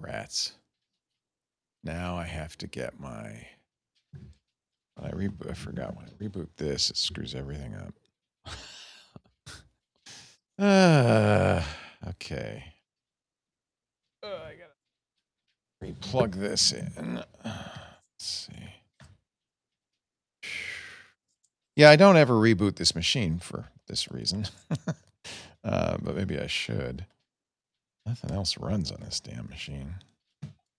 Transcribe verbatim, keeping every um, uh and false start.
rats. Now I have to get my... I, re I forgot when I reboot this, it screws everything up. uh, okay. Uh, I gotta re-plug this in. Let's see. Yeah, I don't ever reboot this machine for this reason. uh, but maybe I should. Nothing else runs on this damn machine.